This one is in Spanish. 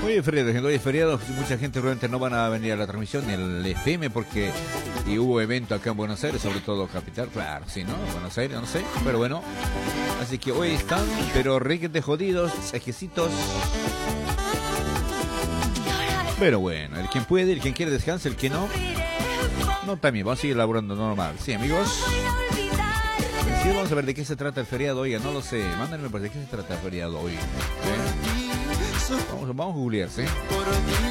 Hoy es feriado, mucha gente realmente no van a venir a la transmisión ni al FM porque hubo evento acá en Buenos Aires, sobre todo capital, claro, sí, ¿no? Buenos Aires, no sé, pero bueno. Así que hoy están, pero requete jodidos, ejecitos. Pero bueno, el quien puede, el quien quiere descansa, el que no, no también, vamos a seguir laburando normal. Sí, amigos. Sí, vamos a ver de qué se trata el feriado, oiga, no lo sé. Mándenme por de qué se trata el feriado hoy. Vamos a googlear, ¿sí?